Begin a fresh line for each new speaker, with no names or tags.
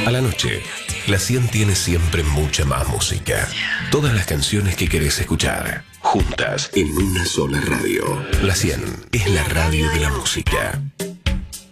A la noche, la 100 tiene siempre mucha más música. Todas las canciones que querés escuchar, juntas en una sola radio. La 100 es la radio de la música.